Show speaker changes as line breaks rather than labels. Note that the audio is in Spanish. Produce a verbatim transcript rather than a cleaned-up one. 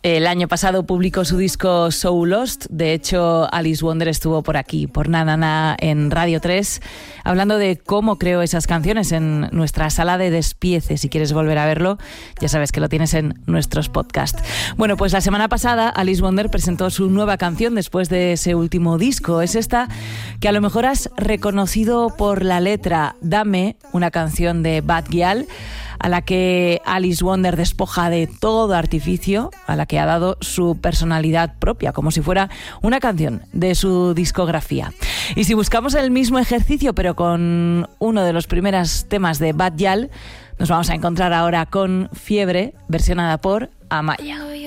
El año pasado publicó su disco So Lost. De hecho, Alice Wonder estuvo por aquí, por Na Na Na, en Radio tres, hablando de cómo creó esas canciones en nuestra sala de despiece. Si quieres volver a verlo, ya sabes que lo tienes en nuestros podcasts. Bueno, pues la semana pasada Alice Wonder presentó su nueva canción después de ese último disco. Es esta que a lo mejor has reconocido por la letra, Dame, una canción de Bad Gyal, a la que Alice Wonder despoja de todo artificio, a la que ha dado su personalidad propia, como si fuera una canción de su discografía. Y si buscamos el mismo ejercicio, pero con uno de los primeros temas de Bad Gyal, nos vamos a encontrar ahora con Fiebre, versionada por Amaya.